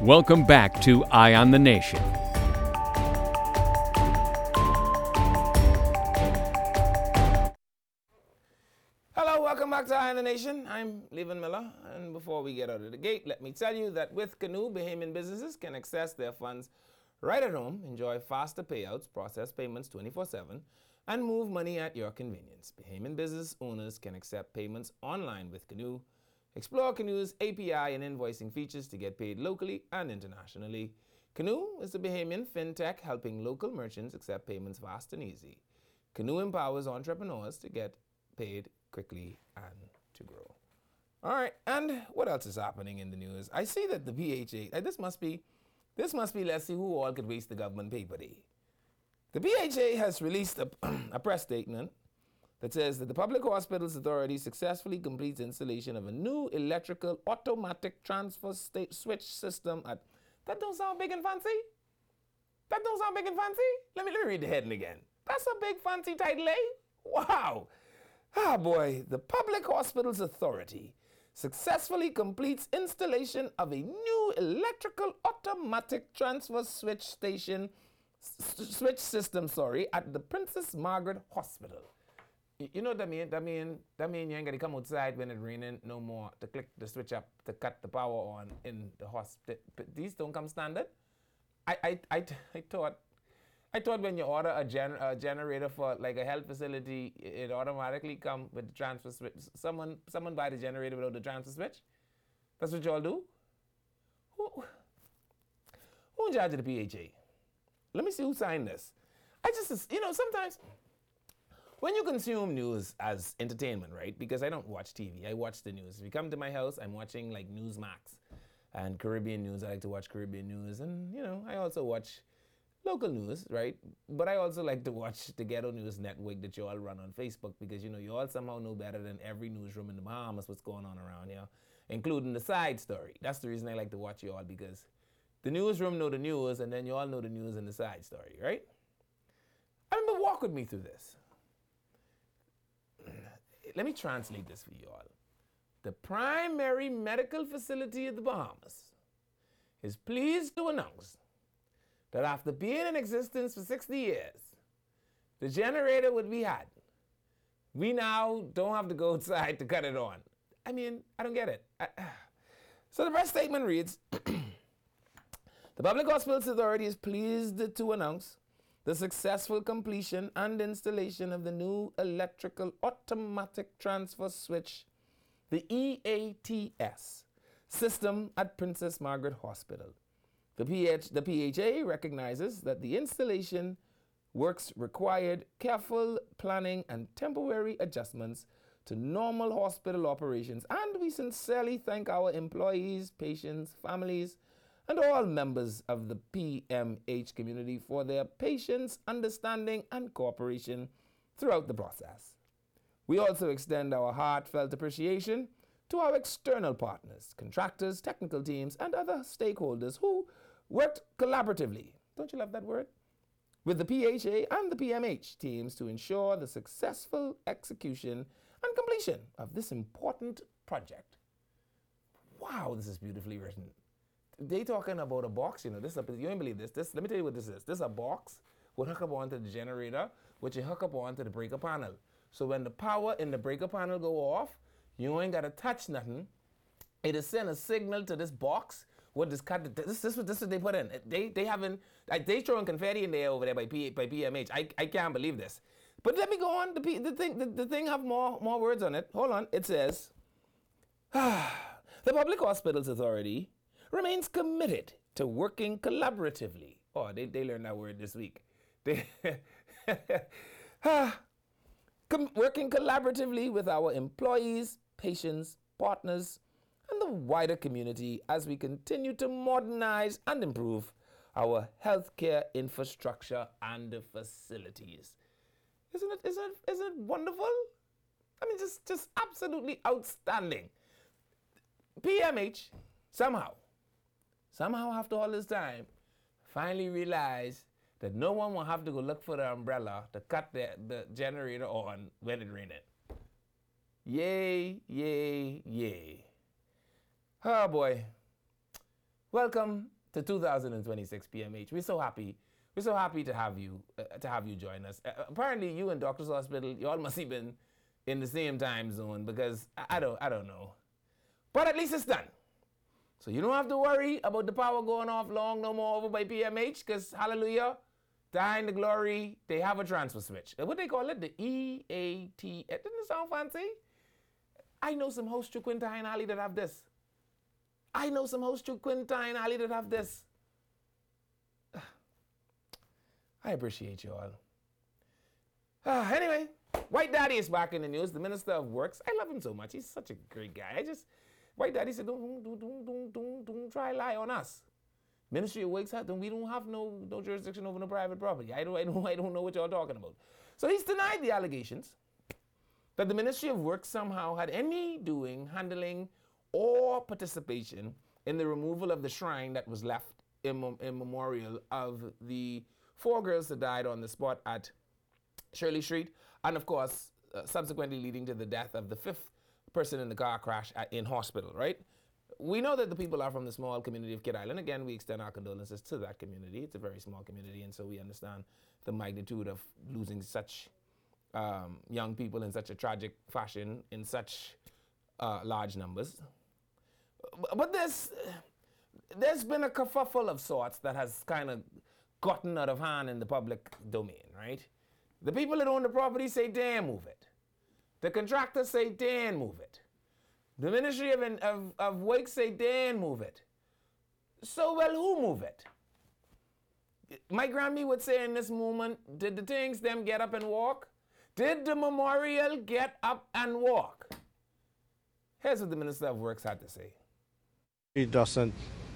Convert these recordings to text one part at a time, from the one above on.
Welcome back to Eye on the Nation. Hello, welcome back to Eye on the Nation. I'm Levin Miller, and before we get out of the gate, let me tell you that with Canoe, Bahamian businesses can access their funds right at home, enjoy faster payouts, process payments 24/7, and move money at your convenience. Bahamian business owners can accept payments online with Canoe. Explore Canoe's API and invoicing features to get paid locally and internationally. Canoe is a Bahamian fintech helping local merchants accept payments fast and easy. Canoe empowers entrepreneurs to get paid quickly and to grow. All right, and what else is happening in the news? I see that the BHA, this must be, let's see who all could waste the government paper day. The BHA has released a press statement that says that the Public Hospitals Authority successfully completes installation of a new electrical automatic transfer switch system at, that don't sound big and fancy? That don't sound big and fancy? Let me read the heading again. That's a big fancy title, eh? Wow. Ah, boy, the Public Hospitals Authority successfully completes installation of a new electrical automatic transfer switch system, at the Princess Margaret Hospital. You know what that mean? That mean you ain't gonna come outside when it's raining no more to click the switch up to cut the power on in the hospital. But these don't come standard. I thought when you order a generator for like a health facility, it automatically come with the transfer switch. Someone buy the generator without the transfer switch. That's what y'all do. Who in charge of the PHA? Let me see who signed this. Sometimes when you consume news as entertainment, right? Because I don't watch TV, I watch the news. If you come to my house, I'm watching like Newsmax and Caribbean news. I like to watch Caribbean news, and I also watch local news, right? But I also like to watch the Ghetto News Network that you all run on Facebook, because you all somehow know better than every newsroom in the Bahamas what's going on around here, including the side story. That's the reason I like to watch you all, because the newsroom know the news, and then you all know the news and the side story, right? I remember, walk with me through this. Let me translate this for you all. The primary medical facility of the Bahamas is pleased to announce that after being in existence for 60 years, the generator would be had. We now don't have to go outside to cut it on. I mean, I don't get it. So the press statement reads, the Public Hospitals Authority is pleased to announce the successful completion and installation of the new electrical automatic transfer switch, the EATS, system at Princess Margaret Hospital. The PHA recognizes that the installation works required careful planning and temporary adjustments to normal hospital operations, and we sincerely thank our employees, patients, families, and all members of the PMH community for their patience, understanding, and cooperation throughout the process. We also extend our heartfelt appreciation to our external partners, contractors, technical teams, and other stakeholders who worked collaboratively, don't you love that word, with the PHA and the PMH teams to ensure the successful execution and completion of this important project. Wow, this is beautifully written. They talking about a box, you don't believe this. Let me tell you what this is. This is a box would hook up onto the generator, which you hook up onto the breaker panel. So when the power in the breaker panel go off, you ain't got to touch nothing. It'll send a signal to this box. What this cut? This is what they put in. They throwing confetti in there over there by PMH. I can't believe this. But let me go on. The thing have more words on it. Hold on. It says, the Public Hospitals Authority remains committed to working collaboratively. Oh, they learned that word this week. Working collaboratively with our employees, patients, partners, and the wider community as we continue to modernize and improve our healthcare infrastructure and facilities. Isn't it wonderful? I mean, just absolutely outstanding. PMH somehow after all this time finally realized that no one will have to go look for the umbrella to cut the generator on when it rains. Yay, yay, yay. Oh boy. Welcome to 2026 PMH. We're so happy. We're so happy to have you join us. Apparently, you and Doctors Hospital, you all must have been in the same time zone because I don't know. But at least it's done. So you don't have to worry about the power going off long no more over by PMH because, hallelujah, dying the glory, they have a transfer switch. What they call it? The EAT. It didn't sound fancy. I know some hosts through Quintine Alley that have this. I appreciate you all. Anyway, White Daddy is back in the news. The Minister of Works. I love him so much. He's such a great guy. White Daddy said, don't try lie on us. Ministry of Works, we don't have no jurisdiction over no private property. I don't know what y'all talking about. So he's denied the allegations that the Ministry of Works somehow had any doing, handling, or participation in the removal of the shrine that was left in memorial of the 4 girls that died on the spot at Shirley Street, and of course, subsequently leading to the death of the 5th person in the car crash in hospital, right? We know that the people are from the small community of Kidd Island. Again, we extend our condolences to that community. It's a very small community, and so we understand the magnitude of losing such young people in such a tragic fashion in such large numbers. But there's been a kerfuffle of sorts that has kind of gotten out of hand in the public domain, right? The people that own the property say, damn, move it. The contractors say, damn, move it. The Ministry of Works say, damn, move it. So, well, who move it? My Grammy would say in this moment, did the things them get up and walk? Did the memorial get up and walk? Here's what the Minister of Works had to say. He doesn't,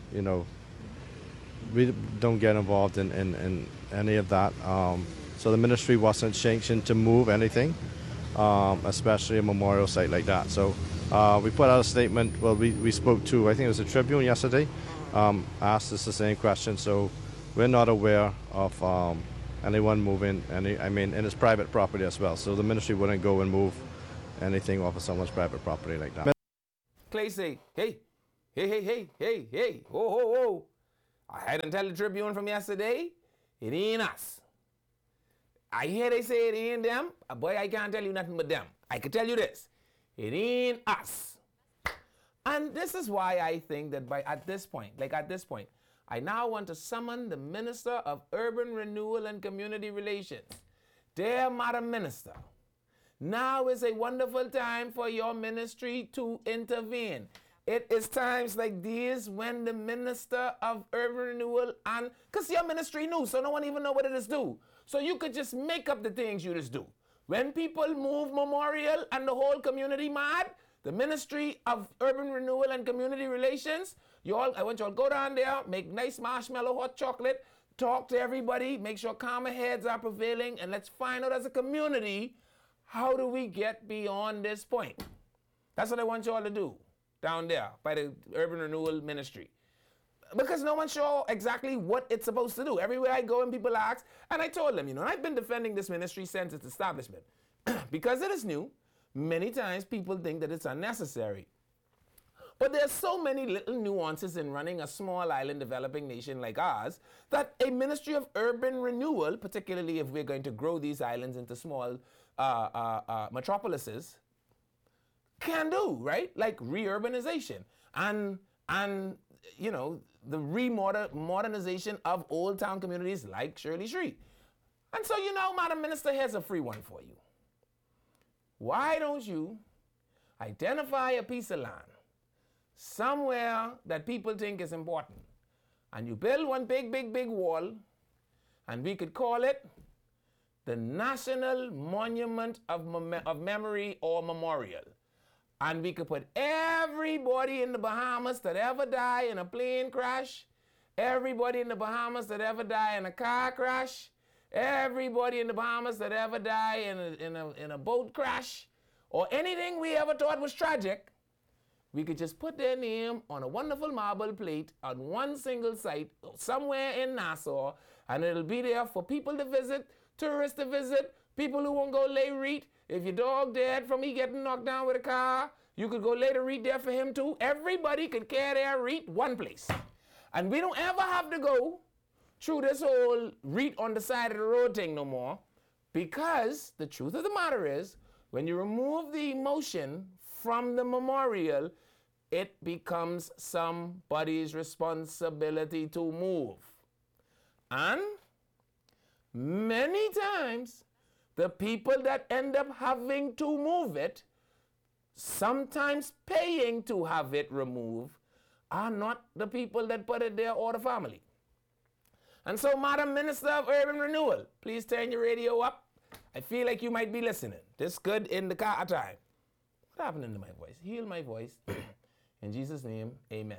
we don't get involved in any of that. So the ministry wasn't sanctioned to move anything, especially a memorial site like that. So we put out a statement. Well, we spoke to, I think it was the Tribune yesterday, asked us the same question. So we're not aware of anyone moving and it's private property as well. So the ministry wouldn't go and move anything off of someone's private property like that. Clay say, hey, whoa. I had to tell the Tribune from yesterday, it ain't us. I hear they say it ain't them. Boy, I can't tell you nothing but them. I can tell you this, it ain't us. And this is why I think that at this point, I now want to summon the Minister of Urban Renewal and Community Relations. Dear Madam Minister, now is a wonderful time for your ministry to intervene. It is times like these when the Minister of Urban Renewal because your ministry new, so no one even know what it is do. So you could just make up the things you just do. When people move memorial and the whole community mad, the Ministry of Urban Renewal and Community Relations, I want you all go down there, make nice marshmallow hot chocolate, talk to everybody, make sure calmer heads are prevailing, and let's find out as a community, how do we get beyond this point? That's what I want you all to do down there by the Urban Renewal Ministry. Because no one's sure exactly what it's supposed to do. Everywhere I go and people ask, and I told them, and I've been defending this ministry since its establishment. Because it is new, many times people think that it's unnecessary. But there's so many little nuances in running a small island developing nation like ours that a Ministry of Urban Renewal, particularly if we're going to grow these islands into small metropolises, can do, right? Like reurbanization and the modernization of old town communities like Shirley Street. And so, Madam Minister, here's a free one for you. Why don't you identify a piece of land somewhere that people think is important, and you build one big wall, and we could call it the National Monument of Memory or Memorial. And we could put everybody in the Bahamas that ever die in a plane crash, everybody in the Bahamas that ever die in a car crash, everybody in the Bahamas that ever die in a boat crash, or anything we ever thought was tragic. We could just put their name on a wonderful marble plate on one single site somewhere in Nassau, and it'll be there for people to visit, tourists to visit, people who won't go lay REIT. If your dog dead from he getting knocked down with a car, you could go lay the REIT there for him too. Everybody could carry their REIT one place. And we don't ever have to go through this whole REIT on the side of the road thing no more, because the truth of the matter is, when you remove the emotion from the memorial, it becomes somebody's responsibility to move. And many times, the people that end up having to move it, sometimes paying to have it removed, are not the people that put it there or the family. And so, Madam Minister of Urban Renewal, please turn your radio up. I feel like you might be listening. This good in the car time. What happened to my voice? Heal my voice. In Jesus' name, amen.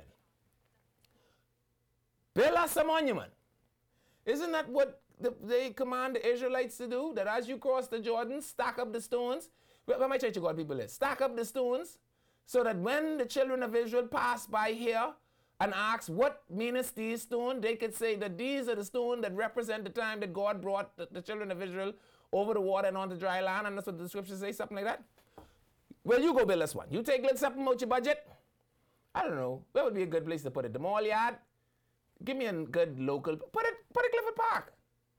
Build us a monument. Isn't that what they command the Israelites to do? That as you cross the Jordan, stack up the stones. Where my Church of God people is? Stack up the stones so that when the children of Israel pass by here and ask, what meaneth these stones? They could say that these are the stones that represent the time that God brought the children of Israel over the water and onto dry land. And that's what the scriptures say, something like that. Well, you go build us one. You take a little something out your budget. I don't know. Where would be a good place to put it? The mall yard? Give me a good local. Put it Clifford Park.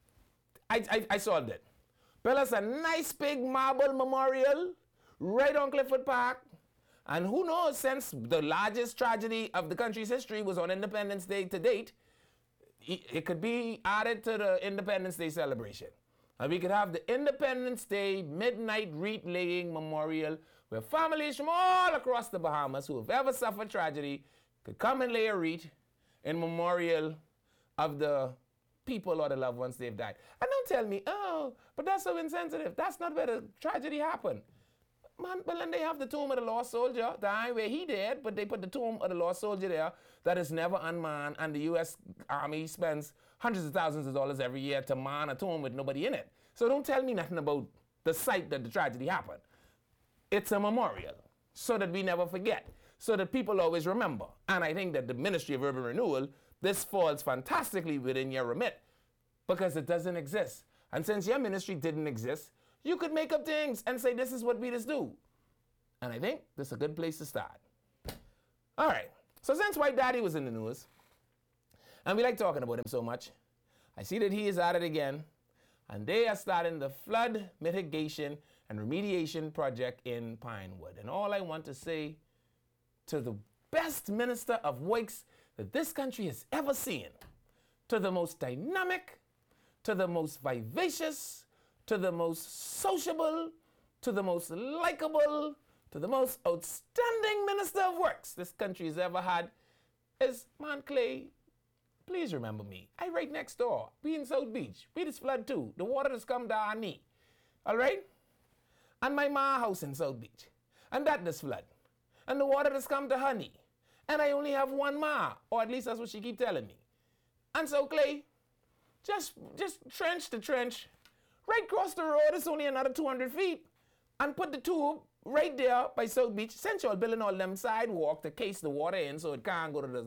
I solved it. Build us a nice big marble memorial right on Clifford Park. And who knows, since the largest tragedy of the country's history was on Independence Day to date, it could be added to the Independence Day celebration. And we could have the Independence Day midnight wreath laying memorial where families from all across the Bahamas who have ever suffered tragedy could come and lay a wreath in memorial of the people or the loved ones they've died. And don't tell me, oh, but that's so insensitive. That's not where the tragedy happened. Man, well, then they have the tomb of the lost soldier, dying where he died, but they put the tomb of the lost soldier there that is never unmanned, and the U.S. Army spends hundreds of thousands of dollars every year to man a tomb with nobody in it. So don't tell me nothing about the site that the tragedy happened. It's a memorial, so that we never forget, so that people always remember. And I think that the Ministry of Urban Renewal, this falls fantastically within your remit, because it doesn't exist. And since your ministry didn't exist, you could make up things and say, this is what we just do. And I think this is a good place to start. All right. So since White Daddy was in the news, and we like talking about him so much, I see that he is at it again. And they are starting the flood mitigation and remediation project in Pinewood. And all I want to say to the best minister of works that this country has ever seen, to the most dynamic, to the most vivacious, to the most sociable, to the most likable, to the most outstanding minister of works this country has ever had, is, man, Clay, please remember me. I right next door. We in South Beach. We just flood too. The water has come to our knee. All right? And my ma house in South Beach. And that does flood. And the water has come to her knee. And I only have one ma, or at least that's what she keep telling me. And so, Clay, just trench to trench, right across the road, it's only another 200 feet, and put the tube right there by South Beach. Since y'all building all them sidewalk to case the water in so it can't go to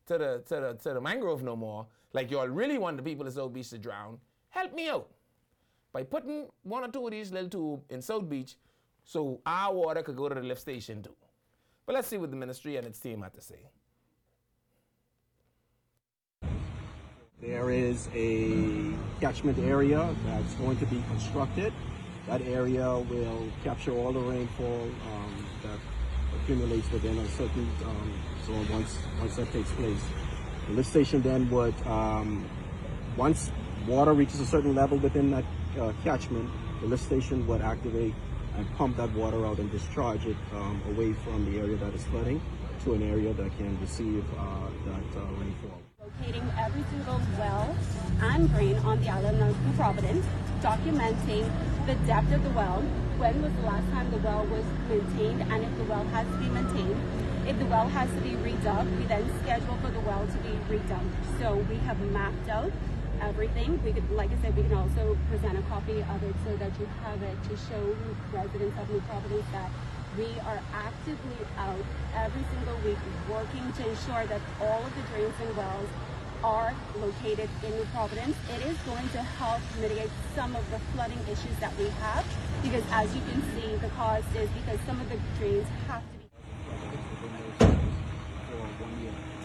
the mangrove no more, like y'all really want the people of South Beach to drown, help me out by putting one or two of these little tubes in South Beach so our water could go to the lift station too. But let's see what the ministry and its team have to say. There is a catchment area that's going to be constructed. That area will capture all the rainfall that accumulates within a certain zone once that takes place. The lift station then would, once water reaches a certain level within that catchment, the lift station would activate and pump that water out and discharge it away from the area that is flooding to an area that can receive that rainfall. Locating every single well and drain on the island of New Providence, documenting the depth of the well, when was the last time the well was maintained, and if the well has to be maintained. If the well has to be redug, we then schedule for the well to be redug. So we have mapped out everything. We could, like I said, we can also present a copy of it so that you have it to show residents of New Providence that we are actively out every single week working to ensure that all of the drains and wells are located in New Providence. It is going to help mitigate some of the flooding issues that we have, because as you can see, the cause is because some of the drains have to be. For 1 year.